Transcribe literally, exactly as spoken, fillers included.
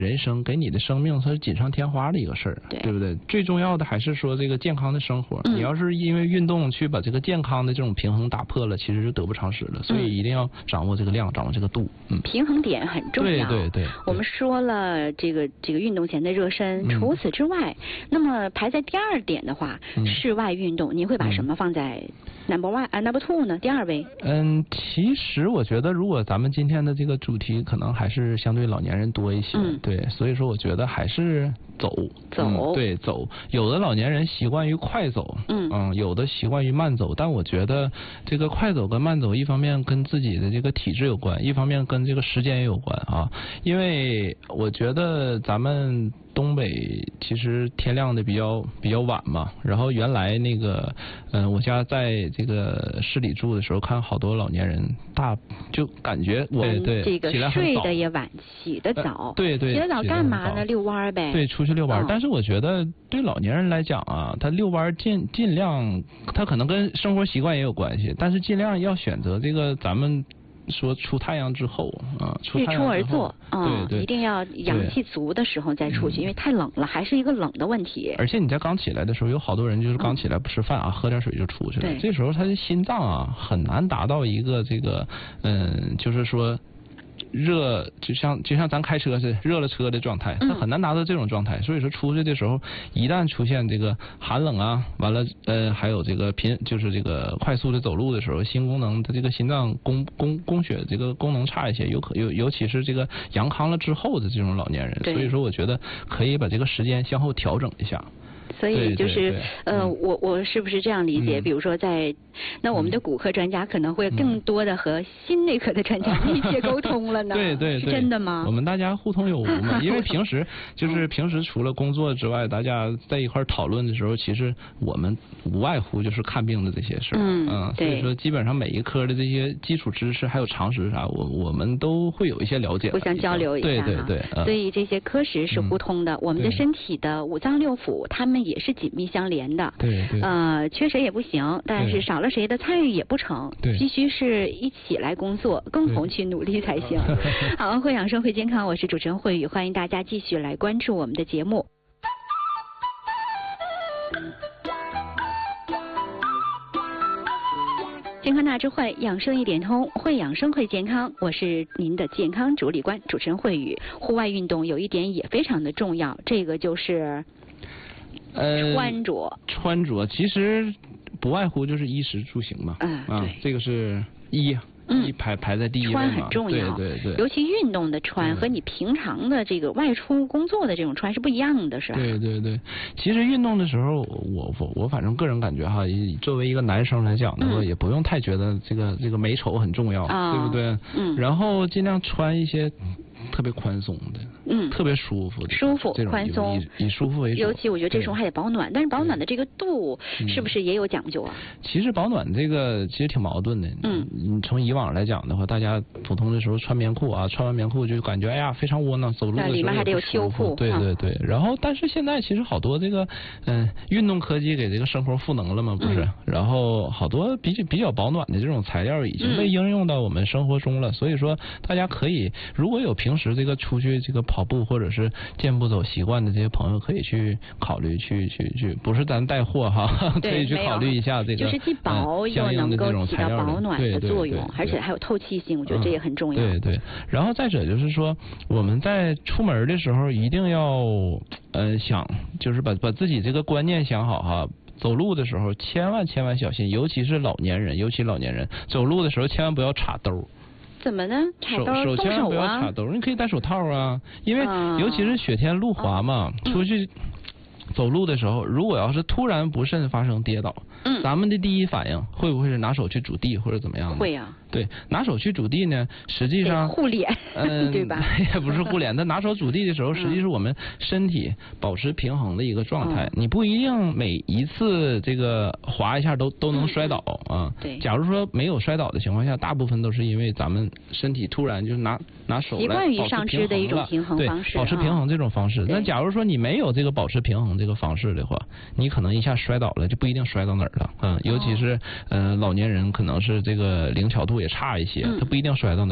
人生给你的生命它是锦上添花的一个事儿，对不对？最重要的还是说这个健康的生活。嗯、你要是因为运动去把这个健康的这种平衡打破了，其实是得不偿失的。所以一定要掌握这个量，掌握这个度。嗯， 平衡点很重要。 对对 对, 对。 我们说了这个这个运动前的热身，嗯、除此之外，那么排在第二点的话，嗯、室外运动，您会把什么放在 number one 啊 number two 呢？第二位？嗯， 其实我觉得，如果咱们今天的这个主题可能还是相对老年人多一些，嗯、对。对，所以说我觉得还是走走、 嗯，对走。有的老年人习惯于快走，嗯嗯，有的习惯于慢走。但我觉得这个快走跟慢走，一方面跟自己的这个体质有关，一方面跟这个时间也有关啊。因为我觉得咱们东北其实天亮的比较比较晚嘛，然后原来那个嗯、呃，我家在这个市里住的时候，看好多老年人大就感觉我对这个睡得也晚，起得早， 呃、对对。 起得早干嘛呢？遛弯呗。 对，出去遛弯。哦、但是我觉得对老年人来讲啊，他遛弯尽尽量，他可能跟生活习惯也有关系，但是尽量要选择这个咱们说出太阳之后啊， 日出而作啊、嗯，对对， 一定要阳气足的时候再出去，因为太冷了，还是一个冷的问题。 而且你在刚起来的时候，有好多人就是刚起来不吃饭啊，嗯、喝点水就出去了。这时候他的心脏啊很难达到一个这个嗯，就是说。热就像就像咱开车是热了车的状态，它很难达到这种状态。嗯、所以说出去的时候，一旦出现这个寒冷啊，完了呃还有这个频就是这个快速的走路的时候，心功能它这个心脏供供供血这个功能差一些，有可尤尤其是这个阳康了之后的这种老年人，所以说我觉得可以把这个时间向后调整一下。 所以就是对对对呃， 嗯、 我我是不是这样理解？嗯、比如说在，那我们的骨科专家可能会更多的和心内科的专家密切沟通了呢？ 对对对， 是真的吗？ 我们大家互通有无嘛，因为平时就是平时除了工作之外，大家在一块讨论的时候，其实我们无外乎就是看病的这些事儿。嗯，嗯所以说基本上每一科的这些基础知识还有常识啥，我我们都会有一些了解， 互相交流一下。 对对对，嗯、 所以这些科识是互通的，嗯、我们的身体的五脏六腑，他们也是紧密相连的。 对对。 呃，缺谁也不行，但是少了谁的参与也不成。对。必须是一起来工作，共同去努力才行。好，会养生会健康，我是主持人慧宇，欢迎大家继续来关注我们的节目。健康大智慧，养生一点通，会养生会健康。我是您的健康主理官，主持人慧宇。户外运动有一点也非常的重要，这个就是呃穿着。呃、 穿着其实不外乎就是衣食住行嘛。嗯、啊，这个是衣。一排排在第一位嘛， 穿很重要， 对对对， 尤其运动的穿和你平常的这个外出工作的这种穿是不一样的，是吧？ 对对对，其实运动的时候，我我我反正个人感觉哈，作为一个男生来讲的话，嗯、也不用太觉得这个这个美丑很重要，哦、对不对？嗯。然后尽量穿一些特别宽松的，嗯，特别舒服的， 舒服宽松， 以以舒服为主。 尤其我觉得这时候还得保暖，但是保暖的这个度是不是也有讲究啊？ 其实保暖这个其实挺矛盾的，嗯，你从以往来讲的话，大家普通的时候穿棉裤啊，穿完棉裤就感觉哎呀非常窝囊，走路的时候里面还得有秋裤， 对对对。然后但是现在其实好多这个嗯、呃、运动科技给这个生活赋能了嘛，不是？嗯、然后好多比较比较保暖的这种材料已经被应用到我们生活中了，嗯、所以说大家可以如果有平时这个出去这个跑步或者是健步走习惯的这些朋友，可以去考虑去去去，不是咱带货哈，可以去考虑一下这个就是既薄又能够起到保暖的作用，而且还有透气性，我觉得这也很重要。 对对，然后再者就是说，我们在出门的时候一定要呃想，就是把把自己这个观念想好哈。走路的时候千万千万小心，尤其是老年人，尤其老年人走路的时候千万不要插兜。 怎么呢？插兜手手千万不要插兜，你可以戴手套啊，因为尤其是雪天路滑嘛，嗯、出去走路的时候，如果要是突然不慎发生跌倒，嗯，咱们的第一反应会不会是拿手去拄地或者怎么样？ 会呀、啊。 对，拿手去拄地呢，实际上护脸，嗯，对吧？ 也不是护脸，但拿手拄地的时候，实际是我们身体保持平衡的一个状态。嗯、你不一定每一次这个滑一下都都能摔倒啊。对。假如说没有摔倒的情况下，大部分都是因为咱们身体突然就是拿拿手来保持平衡了，习惯于上肢的一种平衡方式，对，保持平衡这种方式。那假如说你没有这个保持平衡这个方式的话，你可能一下摔倒了，就不一定摔到哪儿了。嗯，尤其是呃老年人，可能是这个灵巧度也差一些，他不一定摔到哪儿。